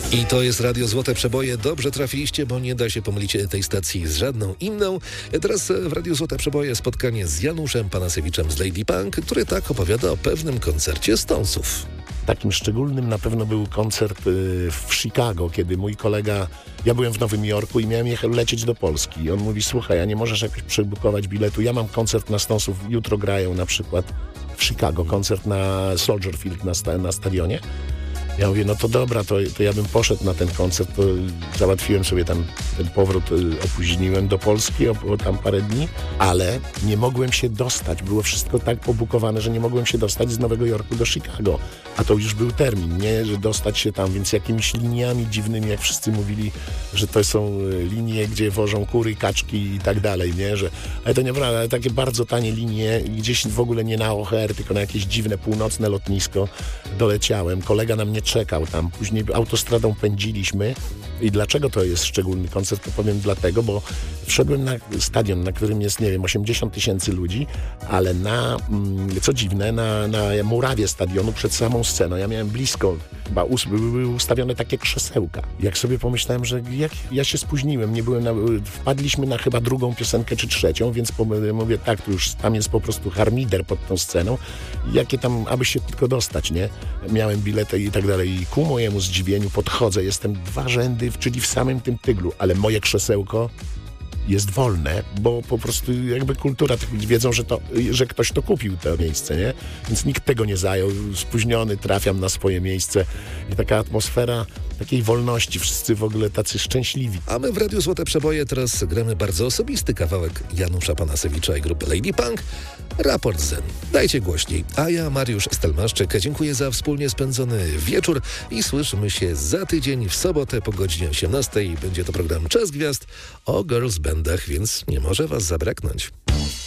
I to jest Radio Złote Przeboje. Dobrze trafiliście, bo nie da się pomylić tej stacji z żadną inną. Teraz w Radiu Złote Przeboje spotkanie z Januszem Panasewiczem z Lady Punk, który tak opowiada o pewnym koncercie Stonesów. Takim szczególnym na pewno był koncert w Chicago, kiedy mój kolega, ja byłem w Nowym Jorku i miałem lecieć do Polski. I on mówi, słuchaj, a nie możesz jakoś przebukować biletu? Ja mam koncert na Stonesów, jutro grają na przykład w Chicago, koncert na Soldier Field na stadionie. Ja mówię, no to dobra, to ja bym poszedł na ten koncert, to załatwiłem sobie tam ten powrót, opóźniłem do Polski o tam parę dni, ale nie mogłem się dostać. Było wszystko tak pobukowane, że nie mogłem się dostać z Nowego Jorku do Chicago. A to już był termin, nie, że dostać się tam, więc jakimiś liniami dziwnymi, jak wszyscy mówili, że to są linie, gdzie wożą kury, kaczki i tak dalej, nie, że, ale to nieprawda, ale takie bardzo tanie linie, gdzieś w ogóle nie na OHR, tylko na jakieś dziwne północne lotnisko doleciałem. Kolega na mnie czekał tam, później autostradą pędziliśmy i dlaczego to jest szczególny koncert, to powiem dlatego, bo wszedłem na stadion, na którym jest, nie wiem, 80 000 ludzi, ale co dziwne, na murawie stadionu przed samą sceną, ja miałem blisko, chyba były ustawione takie krzesełka. Jak sobie pomyślałem, że ja się spóźniłem, nie byłem wpadliśmy na chyba drugą piosenkę czy trzecią, więc mówię, tak, to już tam jest po prostu harmider pod tą sceną, jakie tam, aby się tylko dostać, nie? Miałem bilety i tak dalej i ku mojemu zdziwieniu podchodzę, jestem 2 rzędy, czyli w samym tym tyglu, ale moje krzesełko jest wolne, bo po prostu jakby kultura, wiedzą, że ktoś to kupił, to miejsce, nie? Więc nikt tego nie zajął, spóźniony, trafiam na swoje miejsce i taka atmosfera takiej wolności, wszyscy w ogóle tacy szczęśliwi. A my w Radiu Złote Przeboje teraz gramy bardzo osobisty kawałek Janusza Panasewicza i grupy Lady Punk, Raport Zen. Dajcie głośniej. A ja, Mariusz Stelmaszczyk, dziękuję za wspólnie spędzony wieczór i słyszymy się za tydzień w sobotę po godzinie 18. Będzie to program Czas Gwiazd o girls bandach, więc nie może was zabraknąć.